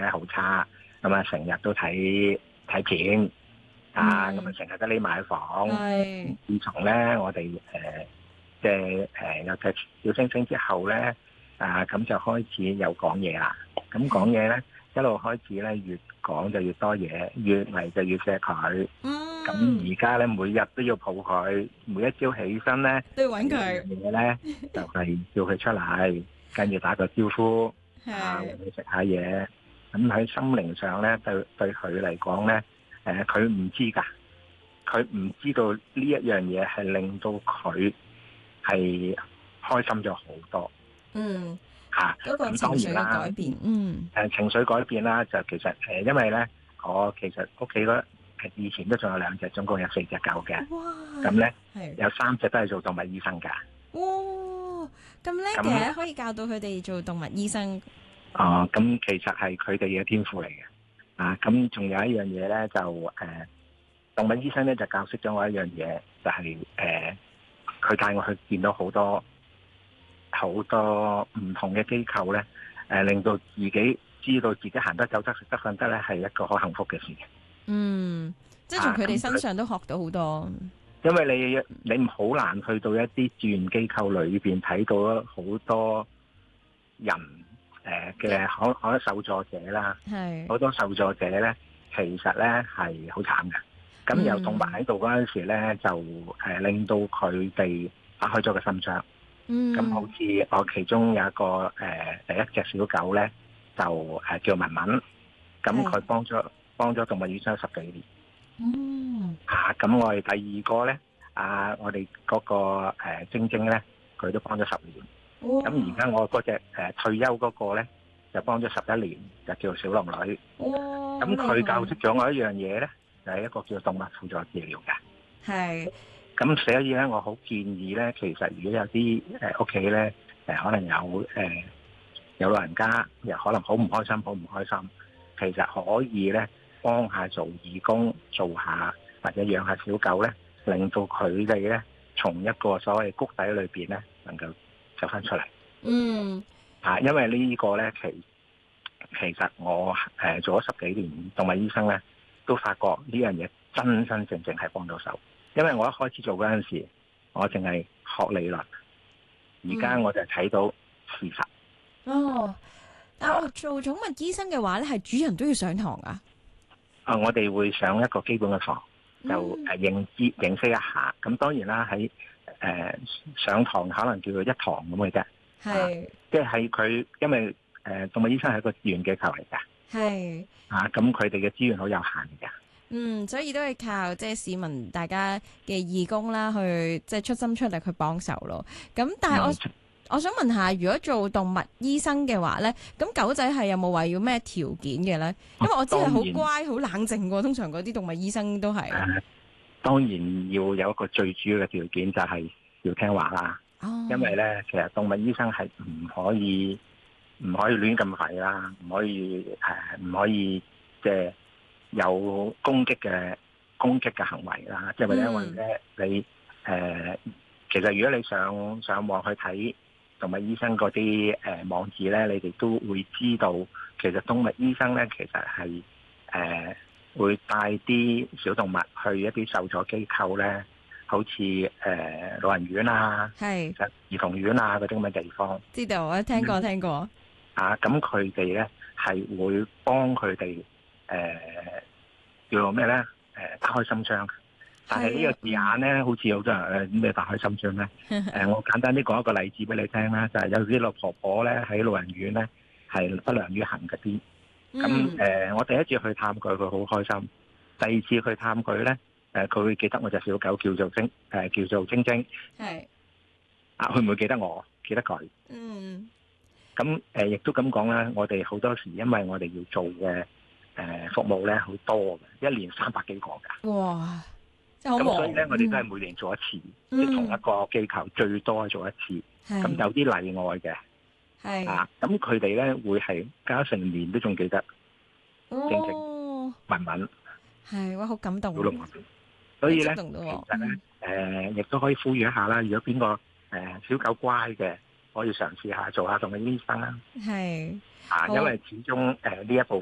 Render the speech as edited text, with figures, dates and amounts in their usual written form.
咧好差，咁啊成日都睇片啊，咁啊成日都匿埋喺房。 係自從咧我哋即係有隻小星星之後咧，咁就開始有講嘢啦。咁講嘢咧一路開始咧越講就越多嘢，越嚟就越錫佢。咁而家咧每日都要抱佢，每一朝起身咧都要揾第一佢， 樣嘢咧就係叫佢出嚟，跟住打個招呼， 係餵佢食下嘢。咁喺心靈上咧，對佢嚟講咧，佢唔知㗎，佢唔知道呢一樣嘢係令到佢係開心咗好多嗯嚇。 嗰個咁情緒嘅當然啦， 改變， 情緒改變啦，就其實因為咧，我其實屋企嗰以前都仲有2隻，總共有4隻狗嘅。 哇， 咁咧係有3隻都係做動物醫生㗎。 哇咁叻咁嘅，可以教到佢哋做動物醫生， 咁其實係佢哋嘅天賦嚟嘅。咁仲有一樣嘢咧，就動物醫生咧就教識咗我一樣嘢，就係佢帶我去見到好多唔同嘅機構咧，令到自己知道自己行得走得食得瞓得咧係一個好幸福嘅事。 即係從佢哋身上都學到好多， 因為你好難去到一啲志願機構裏邊睇到好多人嘅可能受助者啦， 係好多受助者咧，其實咧係好慘嘅。咁有動物喺度嗰陣時咧，就令到佢哋打開咗個心窗。咁好似我其中有一個第一隻小狗咧，就叫文文，咁佢幫咗動物醫生10幾年。咁我哋第二個咧，我哋嗰個晶晶咧，佢都幫咗10年。咁而家我嗰隻退休嗰個咧，就幫咗11年，就叫小龍女。咁佢教識咗我一樣嘢咧，就係一個叫動物輔助治療嘅。 係咁所以咧，我好建議咧，其實如果有啲屋企咧，可能有老人家，又可能好唔開心，其實可以咧幫下做義工，做下或者養下小狗咧，令到佢哋咧從一個所謂谷底裏邊咧能夠走翻出嚟。因為呢個咧其實我做咗10幾年動物醫生咧，都發覺呢樣嘢真正係幫到手。因為我一開始做嗰陣時，我淨係學理論，而家我就睇到事實。 但係我做寵物醫生嘅話咧，係主人都要上堂啊？ 我哋會上一個基本嘅堂，就認識一下。咁當然啦，喺上堂可能叫做一堂咁嘅啫。係，即係佢因為動物醫生係一個志願機構嚟㗎。係。咁佢哋嘅資源好有限㗎。 所以都係靠即係市民大家嘅義工啦，去即係出心出力去幫手咯。咁但係我想問下，如果做動物醫生嘅話咧，咁狗仔係有冇話要咩條件嘅咧？因為我知係好乖、好冷靜嘅，通常嗰啲動物醫生都係。 當然要有一個最主要嘅條件，就係要聽話啦。因為咧，其實動物醫生係唔可以亂咁吠啦，唔可以即係有攻擊嘅行為啦，即係或者因為咧你其實如果你上網去睇動物醫生嗰啲網址咧，你哋都會知道，其實動物醫生咧其實係會帶啲小動物去一啲受助機構咧，好似老人院啊、兒童院啊嗰啲咁嘅地方。 知道，我聽過。 咁佢哋咧係會幫佢哋叫做咩咧？打開心窗。但係呢個字眼咧，好似好多人咩打開心窗咧？我簡單啲講一個例子俾你聽啦，就係有啲老婆婆咧喺老人院咧係不良於行嗰啲。咁我第一次去探佢，佢好開心；第二次去探佢咧，佢會記得我隻小狗叫做晶晶。係。會唔會記得我？記得佢。咁亦都咁講啦，我哋好多時因為我哋要做嘅服務咧好多嘅，一年300幾個㗎。哇！真係好忙。咁所以咧，我哋都係每年做一次，即係同一個機構最多做一次。咁有啲例外嘅。係。咁佢哋咧會係搞成年都仲記得晶晶、文文。係，哇！好感動。所以咧，其實咧，亦都可以呼籲一下啦。如果邊個小狗乖嘅，可以嘗試下做下動物醫生啦。係。因為始終呢一部